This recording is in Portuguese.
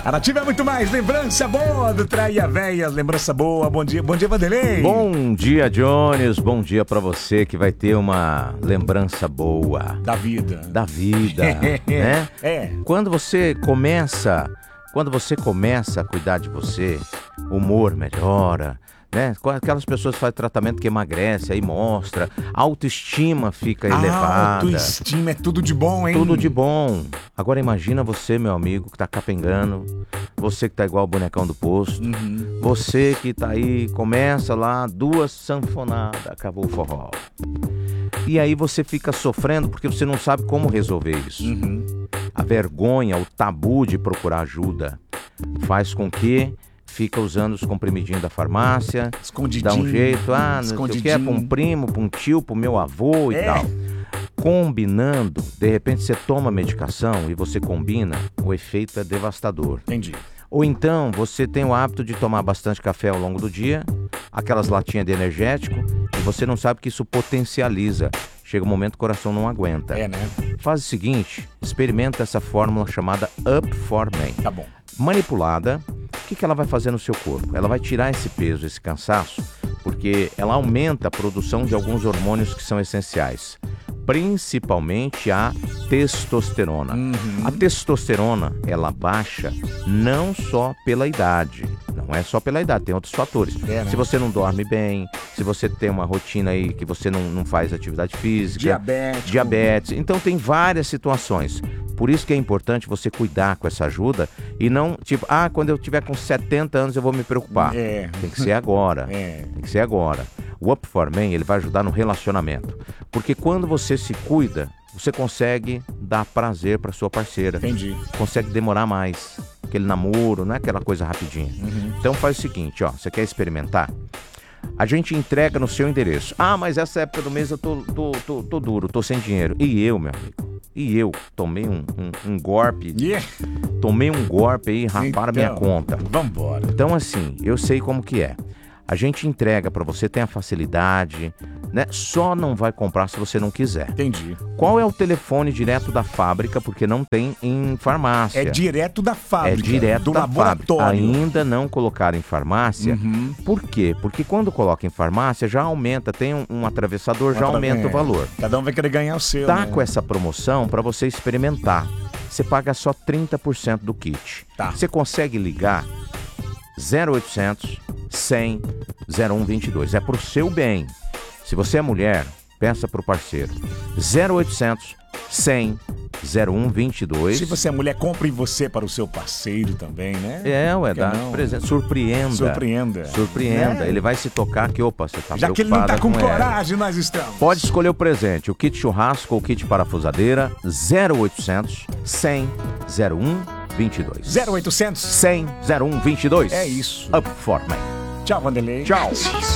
A Nativa é muito mais. Lembrança boa do Traia Véia. Lembrança boa. Bom dia, Vanderlei. Bom dia, Jones. Bom dia pra você que vai ter uma lembrança boa. Da vida. Da vida, né? Quando você começa a cuidar de você, o humor melhora, né? Aquelas pessoas que fazem tratamento que emagrece, aí mostra, a autoestima fica elevada. Autoestima é tudo de bom, hein? Tudo de bom. Agora imagina você, meu amigo, que tá capengando, você que tá igual o bonecão do posto, você que tá aí, começa lá, 2 sanfonadas, acabou o forró. E aí você fica sofrendo porque você não sabe como resolver isso. A vergonha, o tabu de procurar ajuda faz com que fica usando os comprimidinhos da farmácia, dá um jeito, não sei o que, é para um primo, para um tio, para o meu avô e tal. Combinando, de repente você toma medicação e você combina, o efeito é devastador. Entendi. Ou então você tem o hábito de tomar bastante café ao longo do dia, aquelas latinhas de energético, e você não sabe que isso potencializa. Chega um momento que o coração não aguenta. Né? Faz o seguinte, experimenta essa fórmula chamada Up for Men. Tá bom. Manipulada, o que ela vai fazer no seu corpo? Ela vai tirar esse peso, esse cansaço, porque ela aumenta a produção de alguns hormônios que são essenciais, principalmente a testosterona. A testosterona, ela baixa não só pela idade, não é só pela idade, tem outros fatores. Né? Se você não dorme bem, se você tem uma rotina aí que você não faz atividade física, diabetes, então tem várias situações. Por isso que é importante você cuidar com essa ajuda e não, tipo, quando eu tiver com 70 anos eu vou me preocupar. Tem que ser agora. Tem que ser agora. O Up for Men, ele vai ajudar no relacionamento. Porque quando você se cuida, você consegue dar prazer para sua parceira. Entendi. Consegue demorar mais. Aquele namoro, não é aquela coisa rapidinha. Então faz o seguinte, você quer experimentar? A gente entrega no seu endereço. Mas essa época do mês eu tô duro, tô sem dinheiro. E eu, meu amigo? E eu tomei um golpe. Tomei um golpe aí, raparam minha conta. Vambora. Então assim, eu sei como que é. A gente entrega pra você, tem a facilidade, né? Só não vai comprar se você não quiser. Entendi. Qual é o telefone direto da fábrica? Porque não tem em farmácia. É direto da fábrica. É direto do da laboratório. Fábrica. Ainda não colocaram em farmácia. Por quê? Porque quando coloca em farmácia já aumenta, tem um atravessador, já aumenta o valor. Cada um vai querer ganhar o seu, Tá com essa promoção para você experimentar. Você paga só 30% do kit. Você consegue ligar 0800 100 0122. É pro seu bem. Se você é mulher, peça pro parceiro. 0800 100 0122. Se você é mulher, compre você para o seu parceiro também, né? Dá presente. Surpreenda. Né? Ele vai se tocar que, você tá já preocupada que ele não tá com coragem, ela. nós estamos. Pode escolher o presente, o kit churrasco ou o kit parafusadeira. 0800 100 0122. 0800 100 0122. É isso. Up for Men. Tchau, Vanderlei. Tchau.